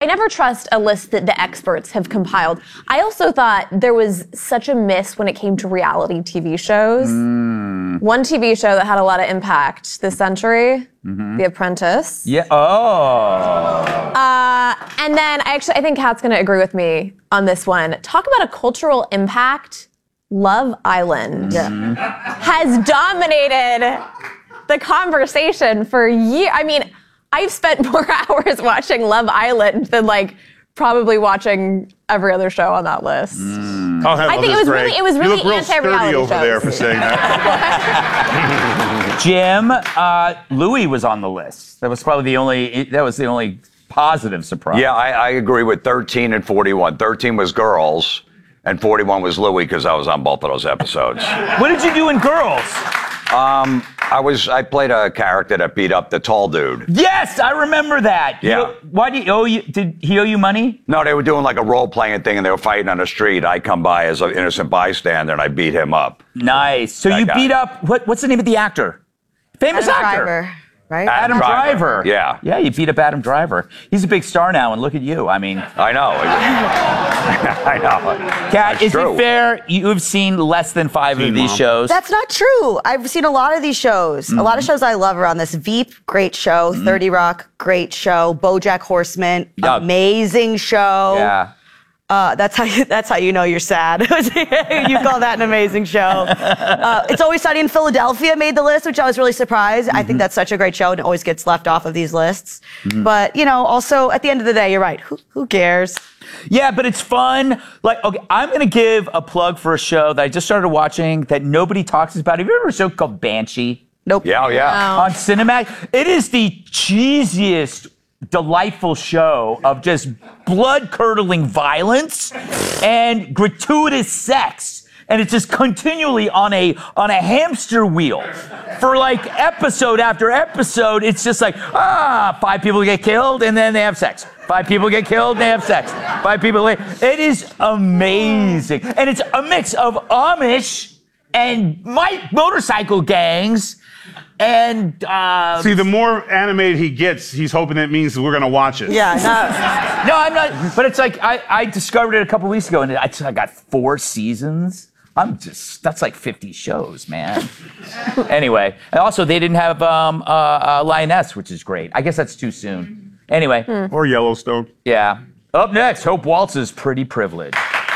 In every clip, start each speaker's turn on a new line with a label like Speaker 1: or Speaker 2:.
Speaker 1: never trust a list that the experts have compiled. I also thought there was such a miss when it came to reality TV shows. One TV show that had a lot of impact this century, The Apprentice.
Speaker 2: Yeah.
Speaker 1: And then I think Kat's going to agree with me on this one. Talk about a cultural impact. Love Island has dominated the conversation for years. I mean, I've spent more hours watching Love Island than probably watching every other show on that list.
Speaker 3: I think it was really
Speaker 1: anti-reality
Speaker 3: over
Speaker 1: shows.
Speaker 3: there for saying that.
Speaker 2: Jim, Louis was on the list. That was probably the only positive surprise.
Speaker 4: Yeah, I agree with 13 and 41. 13 was Girls, and 41 was Louis because I was on both of those episodes.
Speaker 2: What did you do in Girls?
Speaker 4: I played a character that beat up the tall dude.
Speaker 2: Yes, I remember that.
Speaker 4: Yeah.
Speaker 2: Did he owe you money?
Speaker 4: No, they were doing like a role-playing thing, and they were fighting on the street. I come by as an innocent bystander, and I beat him up.
Speaker 2: Nice. So you beat up, what's the name of the actor? Famous
Speaker 5: Adam
Speaker 2: actor.
Speaker 5: Driver, right?
Speaker 2: Adam Driver.
Speaker 4: Yeah.
Speaker 2: Yeah, you beat up Adam Driver. He's a big star now, and look at you. I mean.
Speaker 4: I know. I know.
Speaker 2: Kat, is it fair you have seen less than 5 of these shows?
Speaker 5: That's not true. I've seen a lot of these shows. A lot of shows I love around this. Veep, great show. 30 Rock, great show. BoJack Horseman, amazing show.
Speaker 2: Yeah.
Speaker 5: That's how you know you're sad. You call that an amazing show. It's Always Sunny in Philadelphia made the list, which I was really surprised. I think that's such a great show and it always gets left off of these lists. But, also at the end of the day, you're right. Who cares?
Speaker 2: Yeah, but it's fun. Okay, I'm going to give a plug for a show that I just started watching that nobody talks about. Have you ever heard of a show called Banshee?
Speaker 5: Nope.
Speaker 4: Yeah.
Speaker 2: On Cinemax. It is the cheesiest, delightful show of just blood-curdling violence and gratuitous sex. And it's just continually on a hamster wheel. For episode after episode, it's just 5 people get killed and then they have sex. 5 people get killed and they have sex. 5 people. It is amazing. And it's a mix of Amish and motorcycle gangs. And
Speaker 3: see, the more animated he gets, he's hoping it means we're going to watch it.
Speaker 5: Yeah.
Speaker 2: No, I'm not. But it's I discovered it a couple weeks ago, and I got 4 seasons. That's 50 shows, man. Anyway, and also they didn't have Lioness, which is great. I guess that's too soon. Anyway.
Speaker 3: Or Yellowstone.
Speaker 2: Yeah. Up next, Hope Waltz's Pretty Privilege.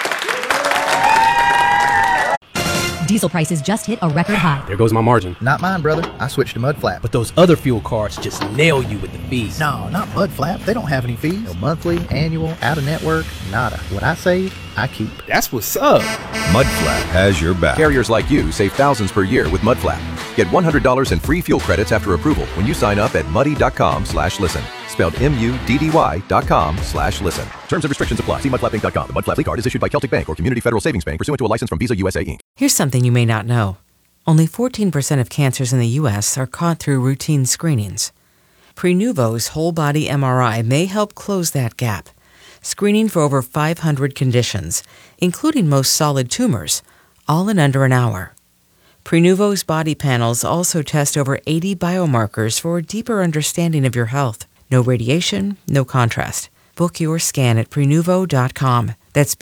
Speaker 6: Diesel prices just hit a record high.
Speaker 7: There goes my margin.
Speaker 8: Not mine, brother. I switched to Mudflap.
Speaker 7: But those other fuel cards just nail you with the fees.
Speaker 8: No, not Mudflap. They don't have any fees. No monthly, annual, out-of-network, nada. What I save, I keep.
Speaker 7: That's what's up.
Speaker 9: Mudflap has your back. Carriers like you save thousands per year with Mudflap. Get $100 in free fuel credits after approval when you sign up at muddy.com/listen. Spelled MUDDY.com/listen. Terms and restrictions apply. See mudflappinc.com. The Mudflap card is issued by Celtic Bank or Community Federal Savings Bank pursuant to a license from Visa USA Inc.
Speaker 10: Here's something you may not know. Only 14% of cancers in the U.S. are caught through routine screenings. Prenuvo's whole body MRI may help close that gap, screening for over 500 conditions, including most solid tumors, all in under an hour. Prenuvo's body panels also test over 80 biomarkers for a deeper understanding of your health. No radiation, no contrast. Book your scan at Prenuvo.com. That's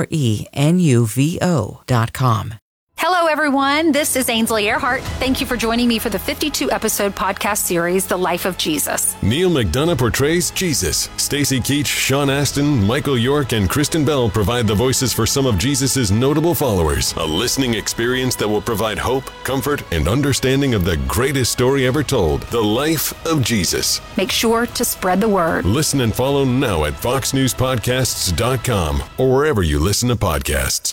Speaker 10: Prenuvo.com.
Speaker 11: Hello, everyone. This is Ainsley Earhart. Thank you for joining me for the 52-episode podcast series, The Life of Jesus.
Speaker 12: Neil McDonough portrays Jesus. Stacy Keach, Sean Astin, Michael York, and Kristen Bell provide the voices for some of Jesus' notable followers. A listening experience that will provide hope, comfort, and understanding of the greatest story ever told, The Life of Jesus.
Speaker 11: Make sure to spread the word.
Speaker 12: Listen and follow now at foxnewspodcasts.com or wherever you listen to podcasts.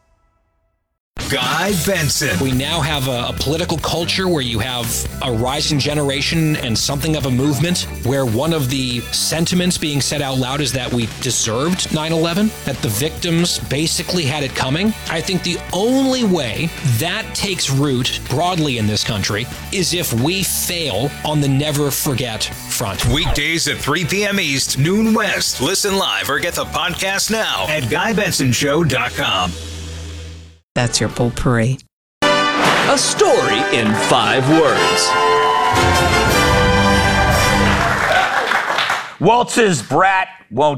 Speaker 13: Guy Benson.
Speaker 14: We now have a political culture where you have a rising generation and something of a movement where one of the sentiments being said out loud is that we deserved 9/11, that the victims basically had it coming. I think the only way that takes root broadly in this country is if we fail on the never forget front.
Speaker 13: Weekdays at 3 p.m. East, noon West. Listen live or get the podcast now at GuyBensonShow.com.
Speaker 15: That's your potpourri.
Speaker 16: A story in 5 words.
Speaker 2: Waltz's brat won't